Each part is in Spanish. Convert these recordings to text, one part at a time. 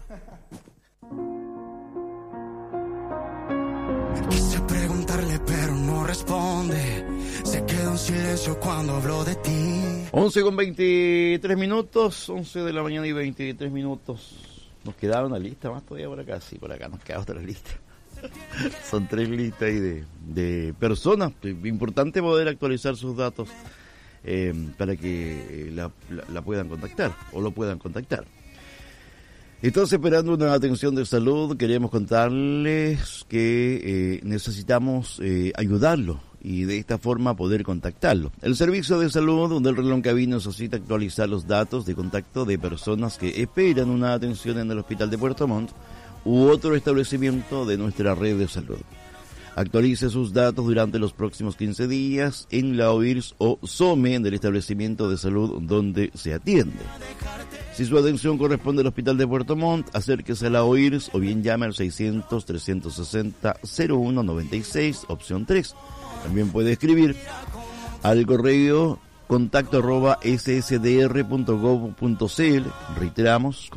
Quise preguntarle pero no responde. Se quedó en silencio cuando habló de ti. 11 con 23 minutos, 11 de la mañana y 23 minutos. Nos quedaba una lista más todavía por acá. Sí, por acá nos queda otra lista. Son 3 listas ahí de personas. Importante poder actualizar sus datos para que la puedan contactar o lo puedan contactar. Estamos esperando una atención de salud. Queremos contarles que necesitamos ayudarlo y de esta forma poder contactarlo. El servicio de salud del Reloncaví necesita actualizar los datos de contacto de personas que esperan una atención en el Hospital de Puerto Montt u otro establecimiento de nuestra red de salud. Actualice sus datos durante los próximos 15 días en la OIRS o SOME del establecimiento de salud donde se atiende. Si su atención corresponde al Hospital de Puerto Montt, acérquese a la OIRS o bien llame al 600-360-0196, opción 3. También puede escribir al correo contacto@ssdr.gov.cl. Reiteramos,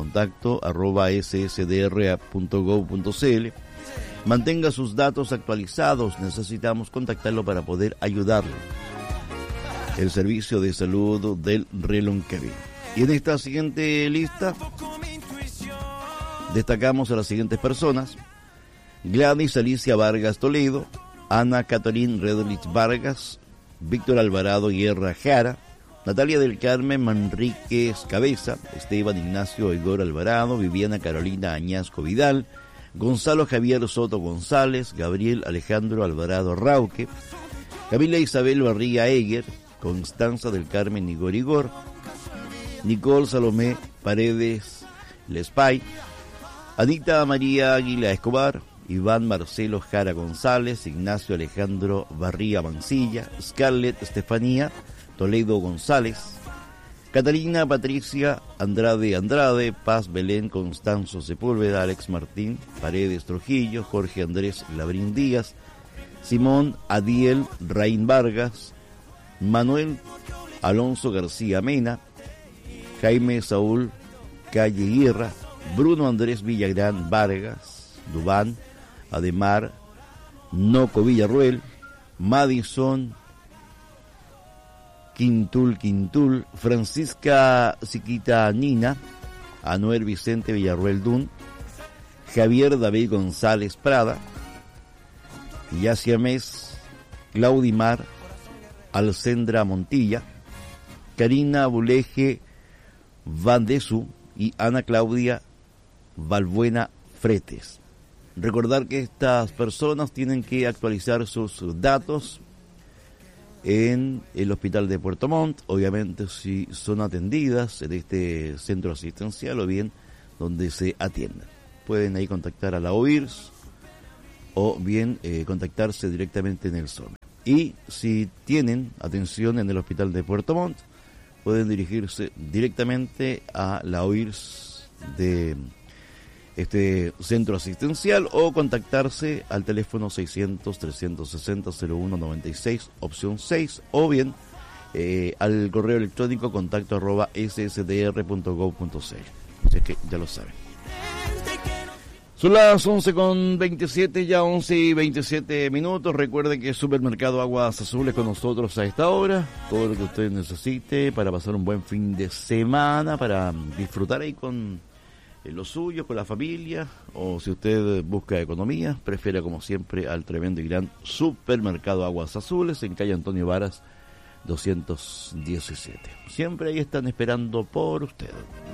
contacto@ssdr.gov.cl. Mantenga sus datos actualizados, necesitamos contactarlo para poder ayudarlo. El servicio de salud del Reloncaví. Y en esta siguiente lista destacamos a las siguientes personas: Gladys Alicia Vargas Toledo, Ana Catherine Redlich Vargas, Víctor Alvarado Guerra Jara, Natalia del Carmen Manríquez Cabeza, Esteban Ignacio Igor Alvarado, Viviana Carolina Añasco Vidal, Gonzalo Javier Soto González, Gabriel Alejandro Alvarado Rauque, Camila Isabel Barriga Eger, Constanza del Carmen Igor, Nicole Salomé Paredes Lespay, Anita María Águila Escobar, Iván Marcelo Jara González, Ignacio Alejandro Barriga Mancilla, Scarlett Estefanía Toledo González, Catalina Patricia Andrade, Paz Belén Constanzo Sepúlveda, Alex Martín Paredes Trujillo, Jorge Andrés Labrín Díaz, Simón Adiel Raín Vargas, Manuel Alonso García Mena, Jaime Saúl Calle Guerra, Bruno Andrés Villagrán Vargas, Dubán Ademar Noco Villarruel, Madison Quintul, Francisca Siquita Nina, Anuel Vicente Villarruel Dun, Javier David González Prada, Yacia Mes, Claudimar Alcendra Montilla, Karina Buleje Vandesu y Ana Claudia Valbuena Fretes. Recordar que estas personas tienen que actualizar sus datos en el Hospital de Puerto Montt, obviamente si son atendidas en este centro asistencial o bien donde se atiendan. Pueden ahí contactar a la OIRS o bien contactarse directamente en el SOME. Y si tienen atención en el Hospital de Puerto Montt, pueden dirigirse directamente a la OIRS de este centro asistencial o contactarse al teléfono 600-360-0196, opción 6, o bien al correo electrónico contacto@ssdr.gov.cl. Así que ya lo saben. Son las 11:27, ya 11:27 minutos. Recuerden que Supermercado Aguas Azules con nosotros a esta hora. Todo lo que usted necesite para pasar un buen fin de semana, para disfrutar ahí con los suyos, con la familia, o si usted busca economía, prefiere como siempre al tremendo y gran Supermercado Aguas Azules en calle Antonio Varas 217. Siempre ahí están esperando por usted.